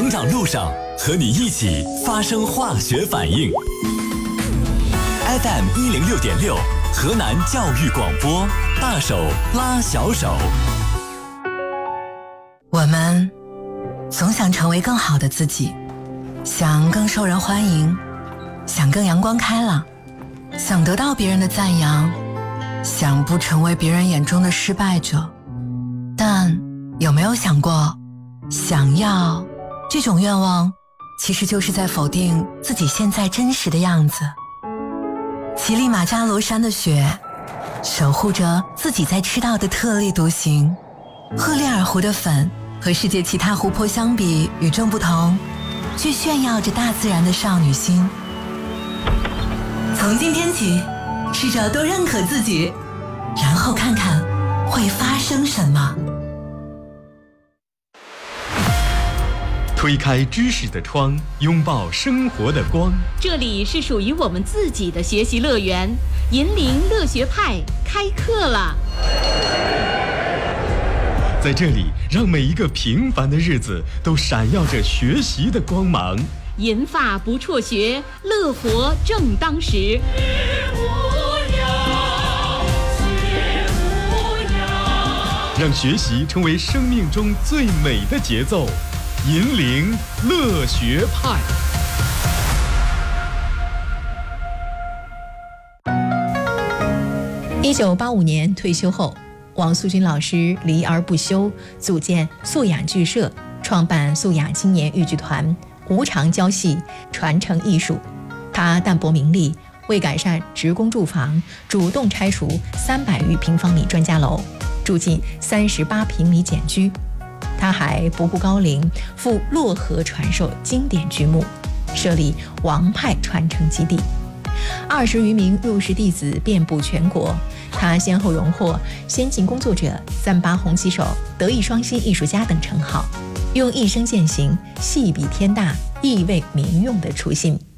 成长路上，和你一起发生化学反应。FM106.6，河南教育广播，大手拉小手。 我们总想成为更好的自己，想更受人欢迎，想更阳光开朗，想得到别人的赞扬，想不成为别人眼中的失败者。但有没有想过，想要这种愿望其实就是在否定自己现在真实的样子。乞力马扎罗山的雪守护着自己在赤道的特立独行，赫列尔湖的粉和世界其他湖泊相比与众不同，却炫耀着大自然的少女心。从今天起，试着多认可自己，然后看看会发生什么。 推开知识的窗，拥抱生活的光。 这里是属于我们自己的学习乐园，银铃乐学派开课了。 在这里，让每一个平凡的日子都闪耀着学习的光芒。 银发不辍学，乐活正当时。 让学习成为生命中最美的节奏。银铃乐学派。 1985年退休后，王素君老师离而不休，组建素雅剧社，创办素雅青年豫剧团，无偿教戏，传承艺术。他淡泊名利，为改善职工住房，主动拆除300余平方米专家楼，住进38平米简居。他还不顾高龄，赴漯河传授经典剧目，设立王派传承基地，20余名入室弟子遍布全国。他先后荣获先进工作者、38红旗手、德艺双馨艺术家等称号，用一生践行戏比天大、艺为民用的初心。